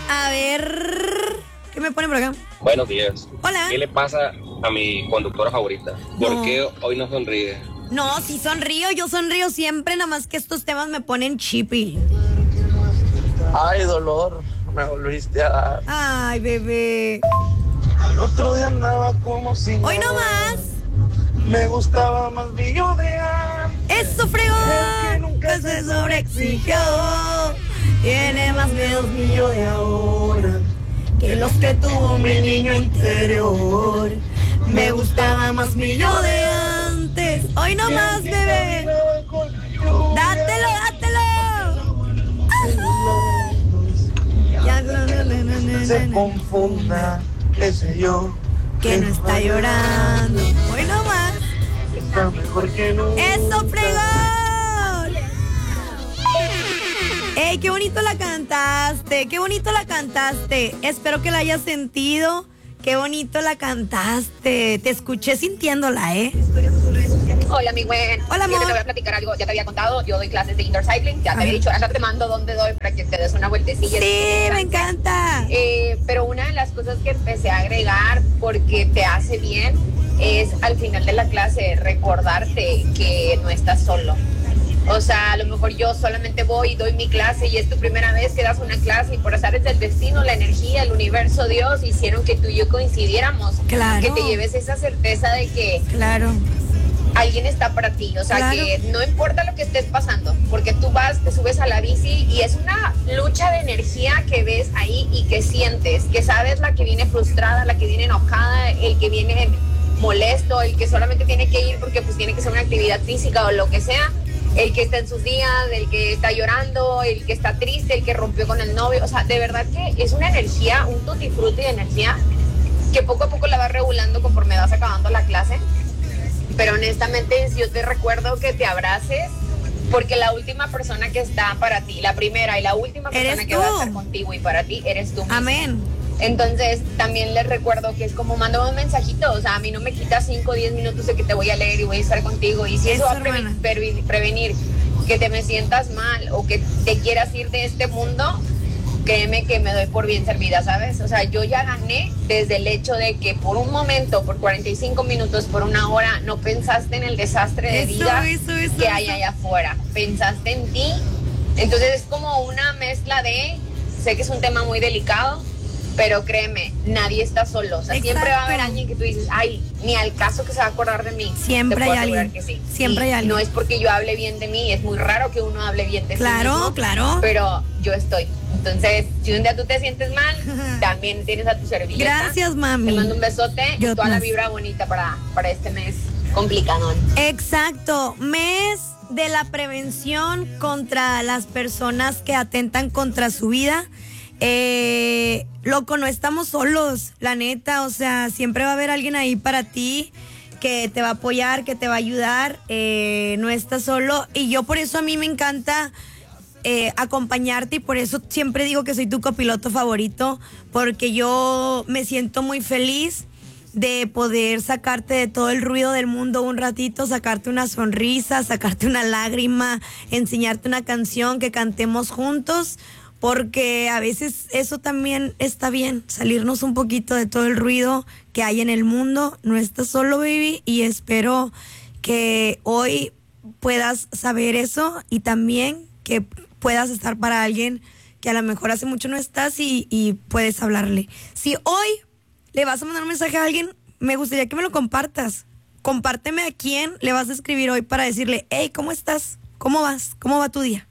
A ver, ¿qué me pone por acá? Buenos días. Hola. ¿Qué le pasa a mi conductora favorita? ¿Por qué hoy no sonríe? No, sí sonrío, yo sonrío siempre, nada más que estos temas me ponen chippy. Ay, dolor, me volviste a dar. Ay, bebé. El otro día andaba como si Hoy no nada. más. Me gustaba más mi yo de antes. Eso fregón. El que nunca se sobreexigió. Tiene más miedos mi yo de ahora Que los que tuvo mi niño interior. Me gustaba más mi yo de antes. Hoy no más, bebé. Dátelo, dátelo. Ya, Se confunda, qué sé yo. que no está llorando. Hoy no más. Está mejor que nunca. ¡Eso, fregón! ¡Ey, qué bonito la cantaste! ¡Qué bonito la cantaste! Espero que la hayas sentido. ¡Qué bonito la cantaste! Te escuché sintiéndola, ¿eh? Hola, mi buen. Hola, amor. Yo te voy a platicar algo. Ya te había contado, yo doy clases de indoor cycling. Ya te había dicho, ahora te mando dónde doy para que te des una vueltecilla. Sí, me encanta. Pero una de las cosas que empecé a agregar porque te hace bien es al final de la clase recordarte que no estás solo. O sea, a lo mejor yo solamente voy y doy mi clase y es tu primera vez que das una clase y por azares del destino, la energía, el universo, Dios hicieron que tú y yo coincidiéramos. Claro. Que te lleves esa certeza de que Claro. alguien está para ti, o sea, Claro. que no importa lo que estés pasando, porque tú vas, te subes a la bici y es una lucha de energía que ves ahí y que sientes, que sabes la que viene frustrada, la que viene enojada, el que viene molesto, el que solamente tiene que ir porque pues tiene que ser una actividad física o lo que sea, el que está en sus días, el que está llorando, el que está triste, el que rompió con el novio, o sea, de verdad que es una energía, un tutti frutti de energía que poco a poco la vas regulando conforme vas acabando la clase. Pero honestamente yo te recuerdo que te abraces porque la última persona que está para ti, la primera y la última persona Eres que tú. va a estar contigo y para ti eres tú mismo. Amén. Entonces también les recuerdo que es como mándame un mensajito, o sea, a mí no me quita 5 o 10 minutos de que te voy a leer y voy a estar contigo y si eso va a hermana. prevenir que te me sientas mal o que te quieras ir de este mundo, créeme que me doy por bien servida, ¿sabes? O sea, yo ya gané desde el hecho de que por un momento, por 45 minutos, por una hora, no pensaste en el desastre de vida que hay allá afuera. Pensaste en ti. Entonces es como una mezcla de, sé que es un tema muy delicado, pero créeme, nadie está solo. O sea, siempre va a haber alguien que tú dices, ay, ni al caso que se va a acordar de mí. Siempre Te puedo hay asegurar alguien. que sí. Siempre hay alguien. No es porque yo hable bien de mí, es muy raro que uno hable bien de sí Claro, mismo, claro. pero yo estoy. Entonces, si un día tú te sientes mal, también tienes a tu servilleta. Gracias, mami. Te mando un besote Yo y toda la más. vibra bonita para este mes complicadón. Exacto, mes de la prevención contra las personas que atentan contra su vida. Loco, no estamos solos, la neta, o sea, siempre va a haber alguien ahí para ti que te va a apoyar, que te va a ayudar, no estás solo y yo por eso a mí me encanta acompañarte y por eso siempre digo que soy tu copiloto favorito, porque yo me siento muy feliz de poder sacarte de todo el ruido del mundo un ratito, sacarte una sonrisa, sacarte una lágrima, enseñarte una canción que cantemos juntos, porque a veces eso también está bien, salirnos un poquito de todo el ruido que hay en el mundo. No estás solo, baby, y espero que hoy puedas saber eso y también que puedas estar para alguien que a lo mejor hace mucho no estás y puedes hablarle. Si hoy le vas a mandar un mensaje a alguien, me gustaría que me lo compartas. Compárteme a quién le vas a escribir hoy para decirle, hey, ¿cómo estás? ¿Cómo vas? ¿Cómo va tu día?